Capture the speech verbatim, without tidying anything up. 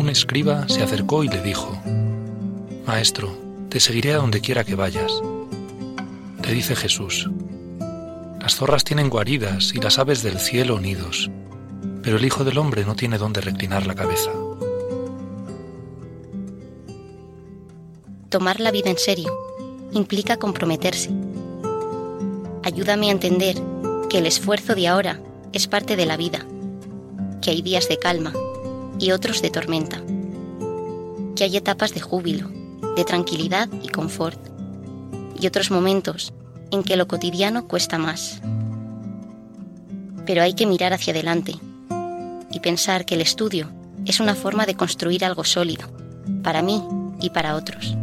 un escriba se acercó y le dijo: «Maestro, te seguiré a donde quiera que vayas». Le dice Jesús: «Las zorras tienen guaridas y las aves del cielo nidos, pero el Hijo del Hombre no tiene dónde reclinar la cabeza». Tomar la vida en serio implica comprometerse. Ayúdame a entender que el esfuerzo de ahora es parte de la vida, que hay días de calma y otros de tormenta, que hay etapas de júbilo, de tranquilidad y confort, y otros momentos en que lo cotidiano cuesta más. Pero hay que mirar hacia adelante y pensar que el estudio es una forma de construir algo sólido, para mí y para otros.